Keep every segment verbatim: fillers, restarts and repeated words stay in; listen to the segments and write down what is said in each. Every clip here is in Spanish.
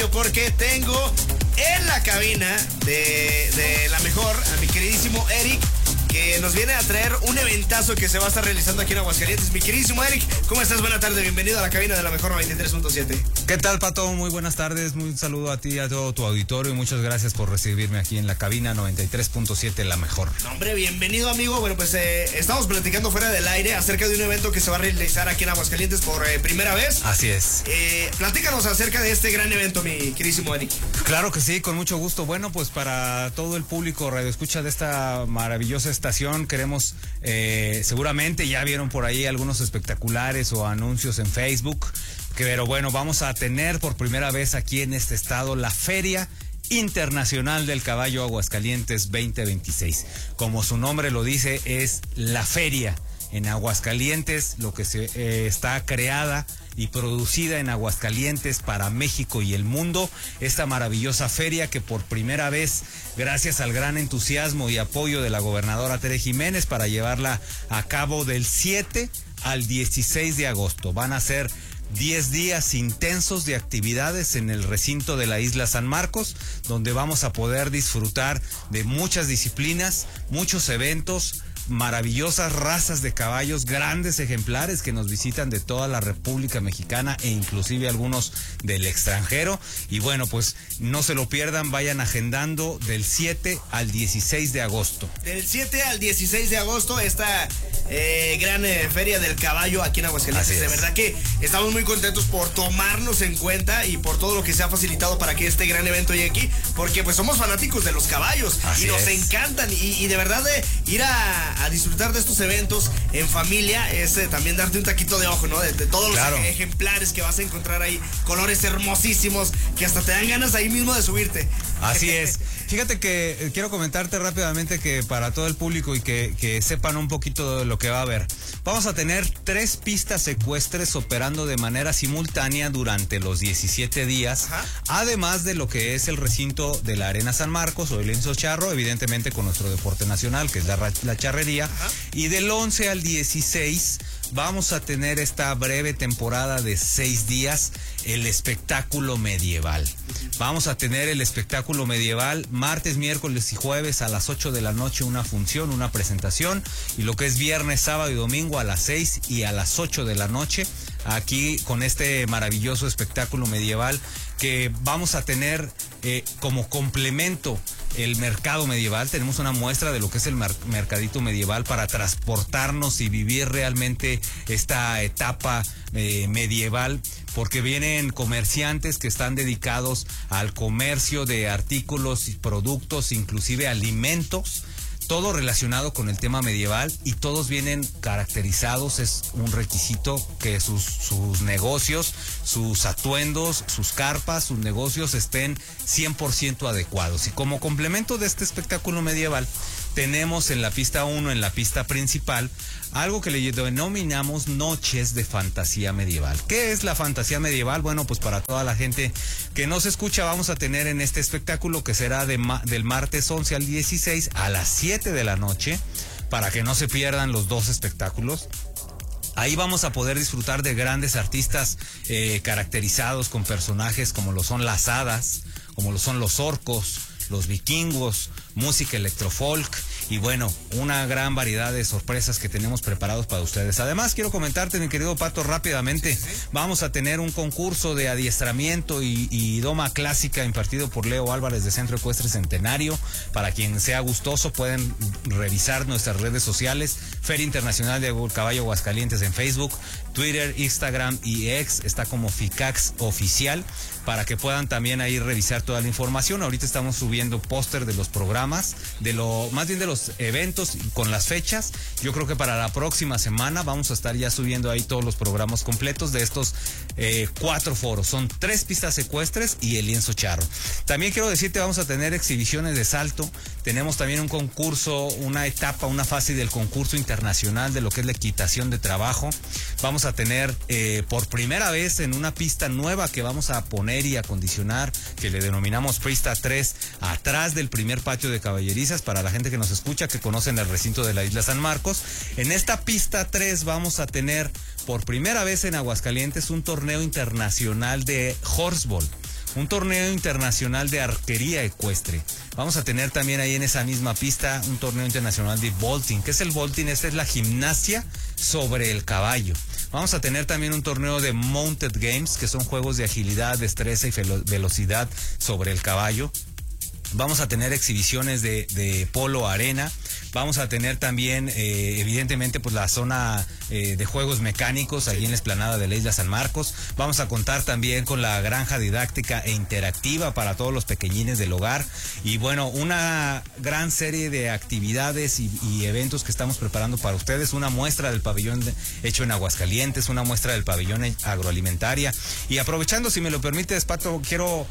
caballo porque tengo en la cabina de, de la mejor a mi queridísimo Eric, que nos viene a traer un eventazo que se va a estar realizando aquí en Aguascalientes. Mi queridísimo Eric, ¿cómo estás? Buena tarde, bienvenido a la cabina de la mejor noventa y tres punto siete. ¿Qué tal, Pato? Muy buenas tardes, un saludo a ti y a todo tu auditorio y muchas gracias por recibirme aquí en la cabina noventa y tres punto siete, la mejor. No, hombre, bienvenido, amigo. Bueno, pues eh, estamos platicando fuera del aire acerca de un evento que se va a realizar aquí en Aguascalientes por eh, primera vez. Así es. Eh, platícanos acerca de este gran evento, mi queridísimo Eric. Claro que sí, con mucho gusto. Bueno, pues para todo el público radioescucha de esta maravillosa estación, queremos, eh, seguramente ya vieron por ahí algunos espectaculares o anuncios en Facebook, que, pero bueno, vamos a tener por primera vez aquí en este estado la Feria Internacional del Caballo Aguascalientes veinte veintiséis. Como su nombre lo dice, es la feria en Aguascalientes, lo que se eh, está creada y producida en Aguascalientes para México y el mundo. Esta maravillosa feria que por primera vez, gracias al gran entusiasmo y apoyo de la gobernadora Tere Jiménez, para llevarla a cabo del siete al dieciséis de agosto. Van a ser diez días intensos de actividades en el recinto de la Isla San Marcos, donde vamos a poder disfrutar de muchas disciplinas, muchos eventos, maravillosas razas de caballos, grandes ejemplares que nos visitan de toda la República Mexicana e inclusive algunos del extranjero. Y bueno, pues no se lo pierdan, vayan agendando del siete al dieciséis de agosto. Del siete al dieciséis de agosto, esta eh, gran eh, feria del caballo aquí en Aguascalientes. De verdad que estamos muy contentos por tomarnos en cuenta y por todo lo que se ha facilitado para que este gran evento llegue aquí, porque pues somos fanáticos de los caballos. Así y nos es. encantan y, y de verdad de ir a a disfrutar de estos eventos en familia es eh, también darte un taquito de ojo, ¿no? De, de todos claro. los ejemplares que vas a encontrar ahí, colores hermosísimos que hasta te dan ganas ahí mismo de subirte. Así es. Fíjate que eh, quiero comentarte rápidamente que para todo el público y que, que sepan un poquito de lo que va a haber. Vamos a tener tres pistas ecuestres operando de manera simultánea durante los diecisiete días, Ajá. además de lo que es el recinto de la Arena San Marcos o el Lienzo Charro, evidentemente con nuestro deporte nacional, que es la, la charrería. Ajá. Y del once al dieciséis vamos a tener esta breve temporada de seis días, el espectáculo medieval. Vamos a tener el espectáculo medieval martes, miércoles y jueves a las ocho de la noche, una función, una presentación, y lo que es viernes, sábado y domingo a las seis y a las ocho de la noche, aquí con este maravilloso espectáculo medieval que vamos a tener eh, como complemento el mercado medieval. Tenemos una muestra de lo que es el mer- mercadito medieval para transportarnos y vivir realmente esta etapa eh, medieval, porque vienen comerciantes que están dedicados al comercio de artículos y productos, inclusive alimentos, todo relacionado con el tema medieval, y todos vienen caracterizados. Es un requisito que sus, sus negocios, sus atuendos, sus carpas, sus negocios estén cien por ciento adecuados. Y como complemento de este espectáculo medieval, tenemos en la pista uno, en la pista principal, algo que le denominamos noches de fantasía medieval. ¿Qué es la fantasía medieval? Bueno, pues para toda la gente que nos escucha, vamos a tener en este espectáculo, que será de ma- del martes once al dieciséis a las siete de la noche, para que no se pierdan los dos espectáculos. Ahí vamos a poder disfrutar de grandes artistas eh, caracterizados con personajes como lo son las hadas, como lo son los orcos, los vikingos, música electrofolk y bueno, una gran variedad de sorpresas que tenemos preparados para ustedes. Además, quiero comentarte, mi querido Pato, rápidamente, sí, sí. vamos a tener un concurso de adiestramiento y, y doma clásica impartido por Leo Álvarez de Centro Ecuestre Centenario. Para quien sea gustoso, pueden revisar nuestras redes sociales, Feria Internacional de Caballo Aguascalientes en Facebook, Twitter, Instagram y X, está como FICAX Oficial, para que puedan también ahí revisar toda la información. Ahorita estamos subiendo póster de los programas, de lo más bien de los eventos con las fechas. Yo creo que para la próxima semana vamos a estar ya subiendo ahí todos los programas completos de estos eh, cuatro foros. Son tres pistas ecuestres y el Lienzo Charro. También quiero decirte, vamos a tener exhibiciones de salto. Tenemos también un concurso, una etapa, una fase del concurso internacional de lo que es la equitación de trabajo. Vamos a tener eh, por primera vez en una pista nueva que vamos a poner y acondicionar, que le denominamos pista tres, atrás del primer patio de caballerizas, para la gente que nos escucha, que conocen el recinto de la Isla San Marcos. En esta pista tres vamos a tener por primera vez en Aguascalientes un torneo internacional de horseball. un torneo internacional de arquería ecuestre. Vamos a tener también ahí en esa misma pista un torneo internacional de vaulting. ¿Qué es el vaulting? Esta es la gimnasia sobre el caballo. Vamos a tener también un torneo de mounted games, que son juegos de agilidad, destreza y velocidad sobre el caballo. Vamos a tener exhibiciones de, de polo arena. Vamos a tener también, eh, evidentemente, pues la zona eh, de juegos mecánicos ahí en la explanada de la Isla San Marcos. Vamos a contar también con la granja didáctica e interactiva para todos los pequeñines del hogar. Y bueno, una gran serie de actividades y, y eventos que estamos preparando para ustedes. Una muestra del pabellón de, hecho en Aguascalientes, una muestra del pabellón agroalimentaria. Y aprovechando, si me lo permites, Pato, quiero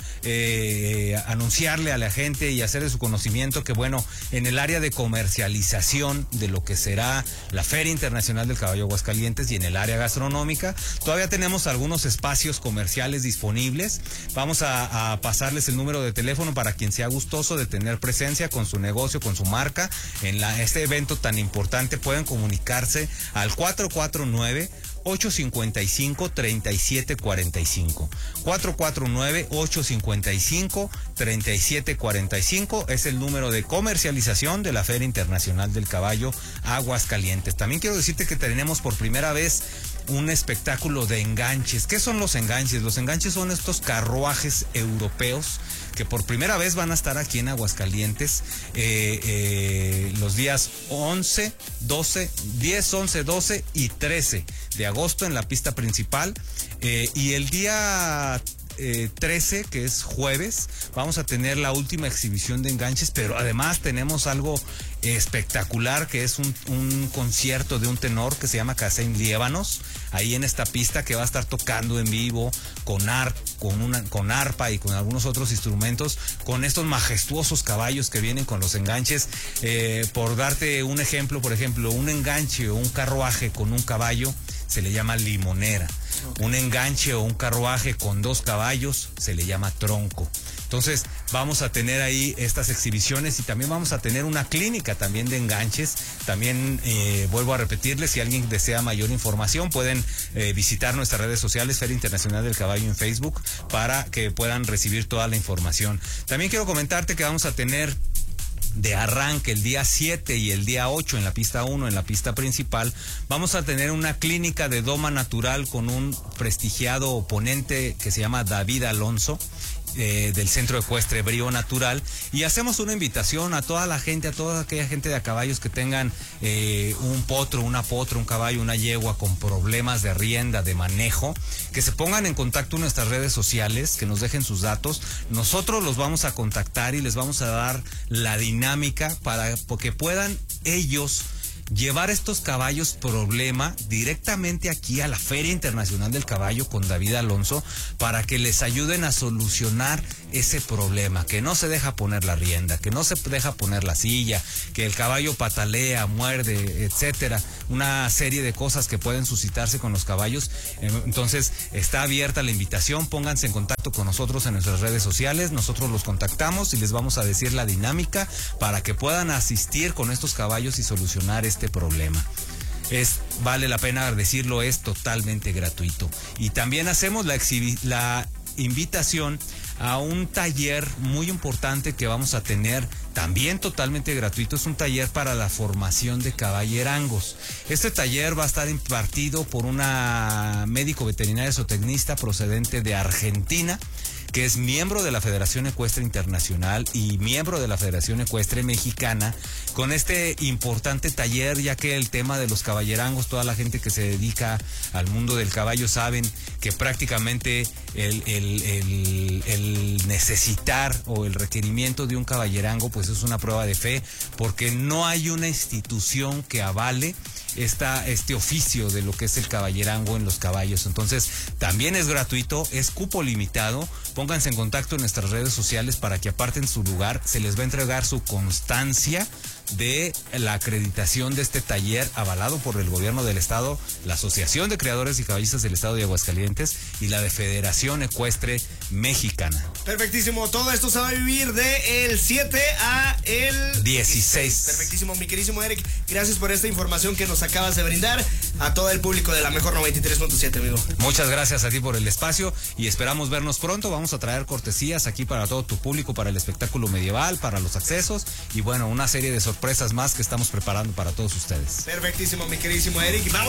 eh, anunciarle a la gente y hacer de su conocimiento que, bueno, en el área de comercialización de lo que será la Feria Internacional del Caballo Aguascalientes y en el área gastronómica, todavía tenemos algunos espacios comerciales disponibles. Vamos a, a pasarles el número de teléfono para quien sea gustoso de tener presencia con su negocio, con su marca en la, este evento tan importante. Pueden comunicarse al cuatro cuatro nueve, ocho cinco cinco, tres siete cuatro cinco. cuatro cuatro nueve, ocho cinco cinco, tres siete cuatro cinco es el número de comercialización de la Feria Internacional del Caballo Aguascalientes. También quiero decirte que tenemos por primera vez un espectáculo de enganches. ¿Qué son los enganches? Los enganches son estos carruajes europeos que por primera vez van a estar aquí en Aguascalientes eh, eh, los días once, doce, diez, once, doce y trece de agosto en la pista principal, eh, y el día Eh, trece, que es jueves, vamos a tener la última exhibición de enganches, pero además tenemos algo espectacular, que es un, un concierto de un tenor que se llama Casain Liébanos, ahí en esta pista, que va a estar tocando en vivo con, ar, con, una, con arpa y con algunos otros instrumentos, con estos majestuosos caballos que vienen con los enganches. Eh, por darte un ejemplo, por ejemplo, un enganche o un carruaje con un caballo se le llama limonera. Okay. Un enganche o un carruaje con dos caballos se le llama tronco. Entonces vamos a tener ahí estas exhibiciones y también vamos a tener una clínica también de enganches. También eh, vuelvo a repetirles, si alguien desea mayor información pueden eh, visitar nuestras redes sociales, Feria Internacional del Caballo en Facebook, para que puedan recibir toda la información. También quiero comentarte que vamos a tener de arranque el día siete y el día ocho en la pista uno, en la pista principal, vamos a tener una clínica de doma natural con un prestigiado oponente que se llama David Alonso. Eh, del Centro Ecuestre Brío Natural, y hacemos una invitación a toda la gente, a toda aquella gente de a caballos que tengan eh, un potro, una potra, un caballo, una yegua con problemas de rienda, de manejo, que se pongan en contacto en nuestras redes sociales, que nos dejen sus datos. Nosotros los vamos a contactar y les vamos a dar la dinámica para que puedan ellos llevar estos caballos problema directamente aquí a la Feria Internacional del Caballo con David Alonso, para que les ayuden a solucionar ese problema, que no se deja poner la rienda, que no se deja poner la silla, que el caballo patalea, muerde, etcétera, una serie de cosas que pueden suscitarse con los caballos. Entonces está abierta la invitación, pónganse en contacto con nosotros en nuestras redes sociales, nosotros los contactamos y les vamos a decir la dinámica para que puedan asistir con estos caballos y solucionar este problema. Es, vale la pena decirlo, es totalmente gratuito. Y también hacemos la, exhibi- la invitación a un taller muy importante que vamos a tener, también totalmente gratuito. Es un taller para la formación de caballerangos. Este taller va a estar impartido por una médico veterinaria zootecnista procedente de Argentina, que es miembro de la Federación Ecuestre Internacional y miembro de la Federación Ecuestre Mexicana, con este importante taller, ya que el tema de los caballerangos, toda la gente que se dedica al mundo del caballo saben que prácticamente el, el, el, el necesitar o el requerimiento de un caballerango pues es una prueba de fe, porque no hay una institución que avale esta, este oficio de lo que es el caballerango en los caballos. Entonces también es gratuito, es cupo limitado. Pónganse en contacto en nuestras redes sociales para que aparten su lugar. Se les va a entregar su constancia de la acreditación de este taller avalado por el gobierno del estado, la Asociación de Criadores y Caballistas del Estado de Aguascalientes y la de Federación Ecuestre mexicana. Perfectísimo, todo esto se va a vivir de el siete a el dieciséis. Perfectísimo, mi queridísimo Eric, gracias por esta información que nos acabas de brindar a todo el público de la mejor noventa y tres punto siete, amigo. Muchas gracias a ti por el espacio y esperamos vernos pronto. Vamos a traer cortesías aquí para todo tu público, para el espectáculo medieval, para los accesos y bueno, una serie de sorpresas más que estamos preparando para todos ustedes. Perfectísimo, mi queridísimo Eric. Vamos